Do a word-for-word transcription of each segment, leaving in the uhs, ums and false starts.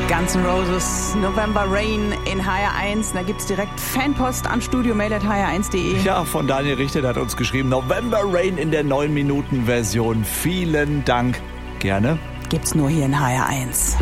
Guns N' Roses, November Rain in H R eins. Da gibt's direkt Fanpost an studiomail at h r eins punkt de. Ja, von Daniel Richter, der hat uns geschrieben, November Rain in der neun Minuten Version. Vielen Dank. Gerne. Gibt's nur hier in H R eins.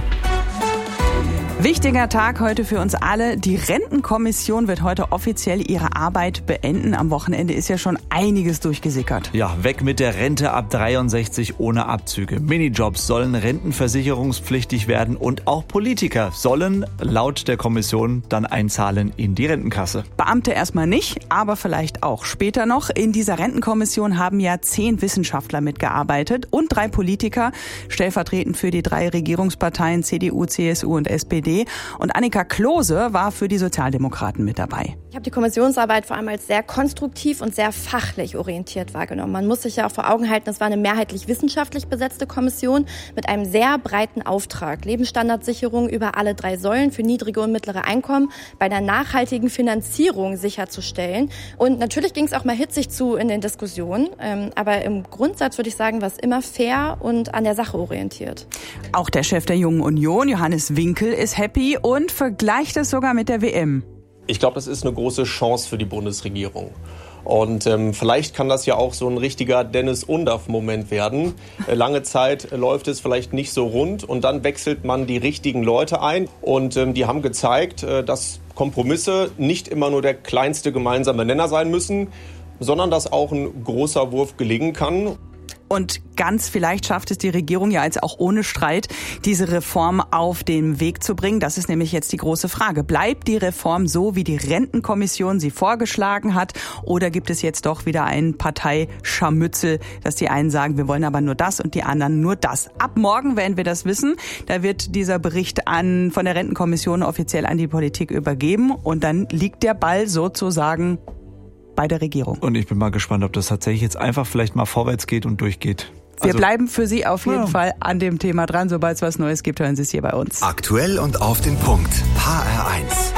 Wichtiger Tag heute für uns alle. Die Rentenkommission wird heute offiziell ihre Arbeit beenden. Am Wochenende ist ja schon einiges durchgesickert. Ja, weg mit der Rente ab dreiundsechzig ohne Abzüge. Minijobs sollen rentenversicherungspflichtig werden und auch Politiker sollen laut der Kommission dann einzahlen in die Rentenkasse. Beamte erstmal nicht, aber vielleicht auch später noch. In dieser Rentenkommission haben ja zehn Wissenschaftler mitgearbeitet und drei Politiker, stellvertretend für die drei Regierungsparteien C D U, C S U und S P D. Und Annika Klose war für die Sozialdemokraten mit dabei. Ich habe die Kommissionsarbeit vor allem als sehr konstruktiv und sehr fachlich orientiert wahrgenommen. Man muss sich ja auch vor Augen halten, es war eine mehrheitlich wissenschaftlich besetzte Kommission mit einem sehr breiten Auftrag. Lebensstandardsicherung über alle drei Säulen für niedrige und mittlere Einkommen bei einer nachhaltigen Finanzierung sicherzustellen. Und natürlich ging es auch mal hitzig zu in den Diskussionen. Aber im Grundsatz würde ich sagen, war es immer fair und an der Sache orientiert. Auch der Chef der Jungen Union, Johannes Winkel, ist happy und vergleicht es sogar mit der W M. Ich glaube, das ist eine große Chance für die Bundesregierung. Und ähm, vielleicht kann das ja auch so ein richtiger Dennis-Undaff-Moment werden. Äh, lange Zeit äh, läuft es vielleicht nicht so rund und dann wechselt man die richtigen Leute ein. Und ähm, die haben gezeigt, äh, dass Kompromisse nicht immer nur der kleinste gemeinsame Nenner sein müssen, sondern dass auch ein großer Wurf gelingen kann. Und ganz vielleicht schafft es die Regierung ja jetzt auch ohne Streit, diese Reform auf den Weg zu bringen. Das ist nämlich jetzt die große Frage. Bleibt die Reform so, wie die Rentenkommission sie vorgeschlagen hat? Oder gibt es jetzt doch wieder ein Parteischarmützel, dass die einen sagen, wir wollen aber nur das und die anderen nur das? Ab morgen werden wir das wissen. Da wird dieser Bericht an, von der Rentenkommission offiziell an die Politik übergeben. Und dann liegt der Ball sozusagen bei der Regierung. Und ich bin mal gespannt, ob das tatsächlich jetzt einfach vielleicht mal vorwärts geht und durchgeht. Wir also, bleiben für Sie auf jeden ja. Fall an dem Thema dran. Sobald es was Neues gibt, hören Sie es hier bei uns. Aktuell und auf den Punkt. H R eins.